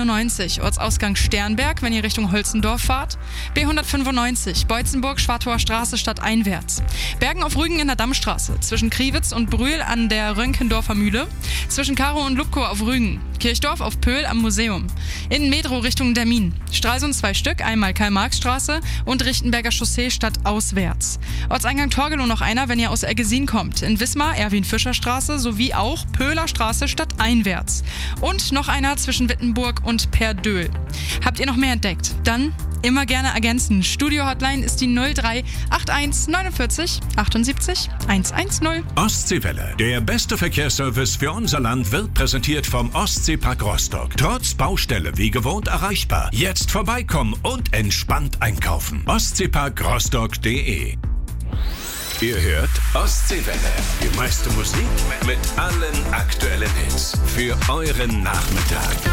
B193, Ortsausgang Sternberg, wenn ihr Richtung Holzendorf fahrt. B195, Beutzenburg-Schwartauer Straße stadteinwärts. Bergen auf Rügen in der Dammstraße, zwischen Kriwitz und Brühl an der Rönkendorfer Mühle. Zwischen Karow und Lubkow auf Rügen. Kirchdorf auf Pöhl am Museum. In Medrow Richtung Dermin. Stralsund 2 Stück, einmal Karl-Marx-Straße und Richtenberger Chaussee stadtauswärts. Ortseingang Torgelow noch einer, wenn ihr aus Eggesin kommt. In Wismar Erwin-Fischer-Straße sowie auch Pöhler Straße stadteinwärts. Und noch einer zwischen Wittenburg und Perdöhl. Habt ihr noch mehr entdeckt? Dann immer gerne ergänzen. Studio-Hotline ist die 03 81 49 78 110. Ostseewelle. Der beste Verkehrsservice für unser Land wird präsentiert vom Ostseepark Rostock. Trotz Baustelle wie gewohnt erreichbar. Jetzt vorbeikommen und entspannt einkaufen. Ostseeparkrostock.de. Ihr hört Ostseewelle. Die meiste Musik mit allen aktuellen Hits für euren Nachmittag.